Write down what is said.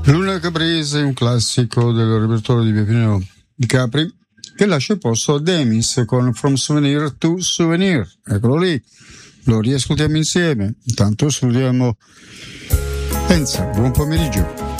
Luna Caprese, un classico del repertorio di Peppino Di Capri, che lascia il posto a Demis con From Souvenir to Souvenir. Eccolo lì, lo riascoltiamo insieme. Intanto studiamo Enza. Buon pomeriggio.